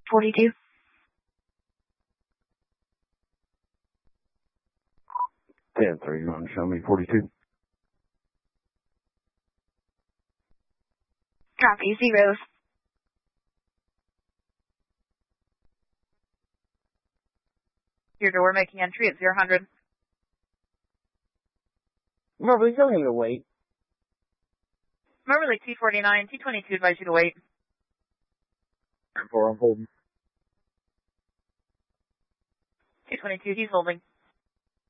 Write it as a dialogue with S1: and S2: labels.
S1: 42.
S2: Ten three, you want to show me 42?
S1: Copy, zeros.
S3: Your door making entry at 0-100.
S4: Moberly, tell him to wait.
S3: Moberly 249, 222 advise you to wait.
S4: 4, I'm holding.
S3: 222, he's holding.